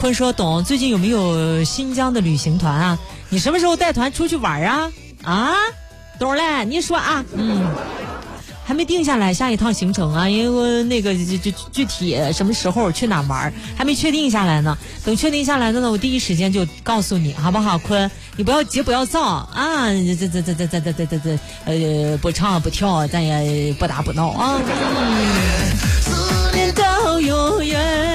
坤说董最近有没有新疆的旅行团啊？你什么时候带团出去玩啊？啊，董嘞，你说啊，还没定下来下一趟行程啊，因为我那个就具体什么时候去哪玩还没确定下来呢。等确定下来的呢，我第一时间就告诉你，好不好？坤，你不要急不要躁啊，不唱不跳，咱也不打不闹啊。思念到永远。